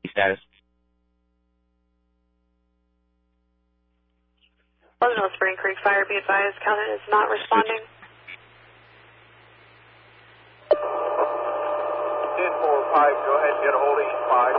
status. Pleasantville Spring Creek Fire, be advised, County is not responding. 10-4-5, go ahead and get a hold of East 5.